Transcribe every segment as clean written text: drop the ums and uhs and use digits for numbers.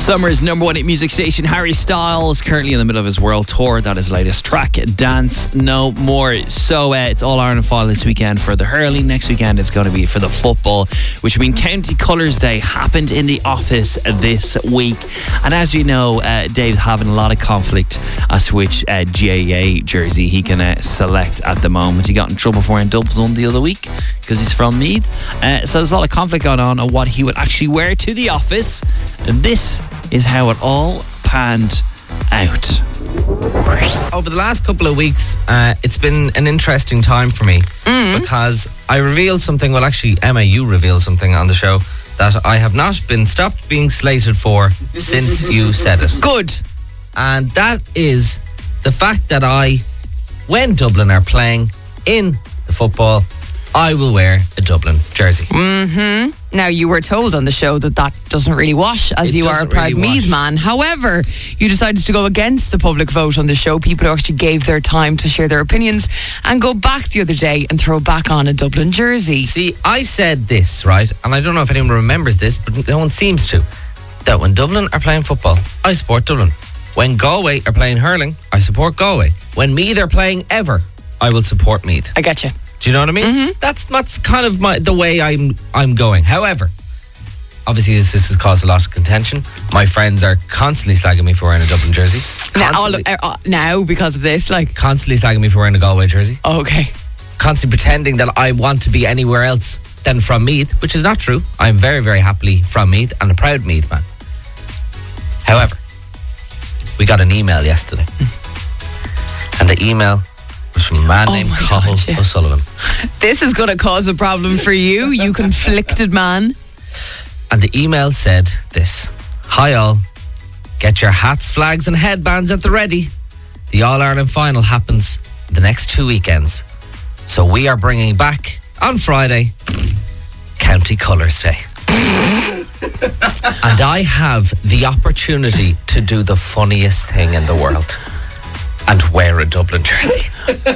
Summer's number one hit music station, Harry Styles, currently in the middle of his world tour. That is his latest track, Dance No More. So it's All Ireland final this weekend for the hurling. Next weekend it's going to be for the football, which means County Colours Day happened in the office this week. And as you know, Dave's having a lot of conflict as to which GAA jersey he can select at the moment. He got in trouble for wearing doubles on the other week because he's from Meath. So there's a lot of conflict going on what he would actually wear to the office. And this is how it all panned out. Over the last couple of weeks, it's been an interesting time for me because I revealed something. Well, actually, Emma, you revealed something on the show that I have not been stopped being slated for since you said it. Good. And that is the fact that when Dublin are playing in the football, I will wear a Dublin jersey. Now, you were told on the show that doesn't really wash, as you are a proud Meath man. However, you decided to go against the public vote on the show. People who actually gave their time to share their opinions and go back the other day and throw back on a Dublin jersey. See, I said this, right? And I don't know if anyone remembers this, but no one seems to. That when Dublin are playing football, I support Dublin. When Galway are playing hurling, I support Galway. When Meath are playing ever, I will support Meath. I get you. Do you know what I mean? That's kind of the way I'm going. However, obviously this has caused a lot of contention. My friends are constantly slagging me for wearing a Dublin jersey. Now, because of this, constantly slagging me for wearing a Galway jersey. Oh, okay. Constantly pretending that I want to be anywhere else than from Meath, which is not true. I'm very, very happily from Meath and a proud Meath man. However, we got an email yesterday. And the email was from a man named Cathal O'Sullivan. This is going to cause a problem for you, you conflicted man. And the email said this: "Hi all, get your hats, flags and headbands at the ready. The All-Ireland final happens the next 2 weekends. So we are bringing back, on Friday, County Colours Day." And I have the opportunity to do the funniest thing in the world and wear a Dublin jersey.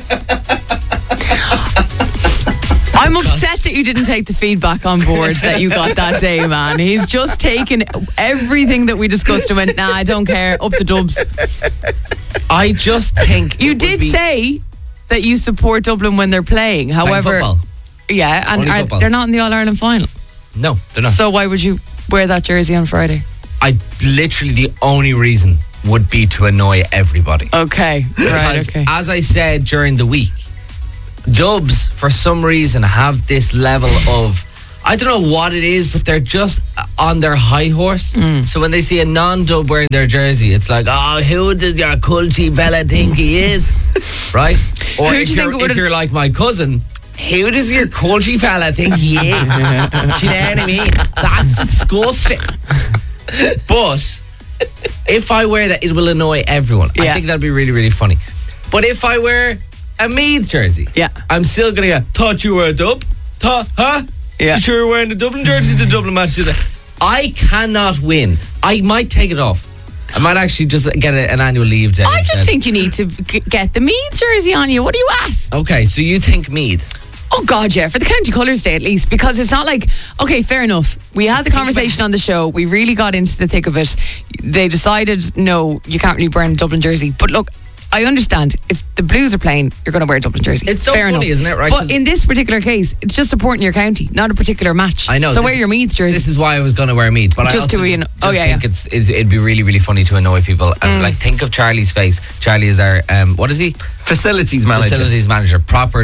I'm upset that you didn't take the feedback on board that you got that day, man. He's just taken everything that we discussed and went, nah, I don't care, up the dubs. I just think you did say that you support Dublin when they're playing. However, football. Yeah, and they're not in the All-Ireland final. No, they're not. So why would you wear that jersey on Friday? The only reason would be to annoy everybody. Okay, right, okay. As I said during the week, Dubs, for some reason, have this level of, I don't know what it is, but they're just on their high horse. So when they see a non-Dub wearing their jersey, it's like, oh, who does your culty fella think he is? Right? Or if you're like my cousin, who does your culty fella think he is? Do you know what I mean? That's disgusting. But if I wear that, it will annoy everyone. I think that'd be really, really funny. But if I wear a Meath jersey, I'm still going to get, thought you were a Dub? Huh? Yeah. You sure you're wearing the Dublin jersey, the Dublin match today? I cannot win. I might take it off. I might actually just get an annual leave day. I just think you need to get the Meath jersey on you. What are you at? Okay, so you think Meath? Oh, God, yeah, for the County Colours Day at least, because it's not like, okay, fair enough. We had the conversation on the show. We really got into the thick of it. They decided, no, you can't really wear a Dublin jersey. But look, I understand. If the Blues are playing, you're going to wear a Dublin jersey. It's so fair funny, enough. isn't it? Right? But in this particular case, it's just supporting your county, not a particular match. I know. So wear your Meath jersey. This is why I was going to wear Meath. But just I also think it'd be really, really funny to annoy people. And think of Charlie's face. Charlie is our, what is he? Facilities manager. Proper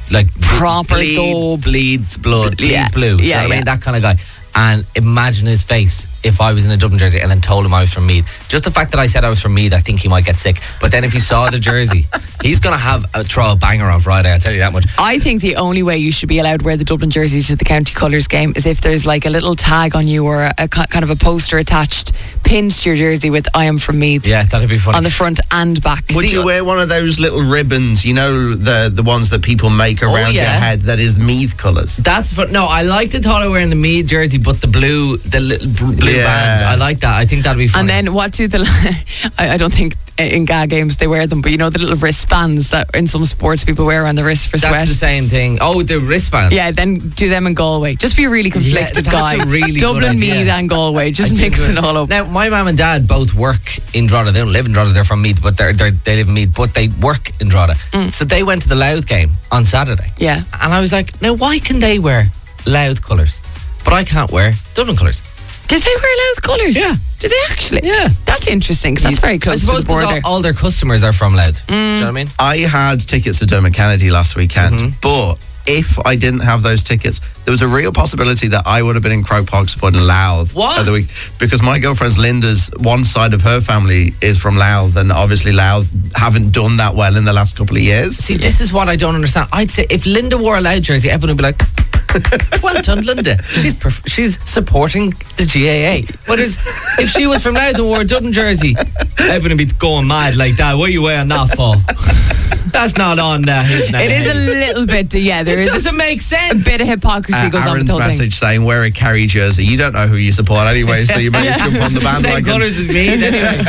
Dub. Bleeds blood, bleeds blue. Yeah, I mean, that kind of guy. And imagine his face if I was in a Dublin jersey and then told him I was from Meath. Just the fact that I said I was from Meath, I think he might get sick. But then if he saw the jersey, he's going to throw a banger on Friday, I'll tell you that much. I think the only way you should be allowed to wear the Dublin jerseys to the County Colours game is if there's like a little tag on you or a kind of a poster attached, pinned to your jersey with I am from Meath. Yeah, that'd be funny. On the front and back. Would you wear one of those little ribbons, you know, the ones that people make around your head that is Meath colours? No, I like the thought of wearing the Meath jersey, but the little blue band. I like that. I think that'd be funny. And then what do I don't think in GA games they wear them, but you know the little wristbands that in some sports people wear on the wrist for sweat. That's the same thing. Oh, the wristband. Yeah, then do them in Galway. Just be a really conflicted guy. A really Dublin, Meath and Galway. Just mix it all up. Now, my mum and dad both work in Drogheda. They don't live in Drogheda. They're from Meath, but they live in Meath, but they work in Drogheda. So they went to the Louth game on Saturday. Yeah. And I was like, now why can they wear Louth colours, but I can't wear Dublin colours? Did they wear Louth colours? Yeah. Did they actually? Yeah. That's interesting because that's very close to the border. All their customers are from Louth. Do you know what I mean? I had tickets to Dermot Kennedy last weekend, but if I didn't have those tickets, there was a real possibility that I would have been in Croke Park supporting Louth. What? The week, because my girlfriend's Linda's, one side of her family is from Louth, and obviously Louth haven't done that well in the last couple of years. See, this is what I don't understand. I'd say if Linda wore a Louth jersey, everyone would be like, well done, Linda. She's supporting the GAA. But if she was from Louth and wore a Dublin jersey, everyone would be going mad like that. What are you wearing that for? That's not on his name. It is a little bit, there is. It doesn't make sense. A bit of hypocrisy goes on with the whole Aaron's message saying, wear a Kerry jersey. You don't know who you support anyway, so you may jump on the bandwagon. Same colours as me, anyway.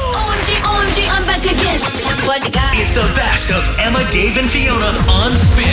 OMG, I'm back again. What you got? It's the best of Emma, Dave, and Fiona on Spin.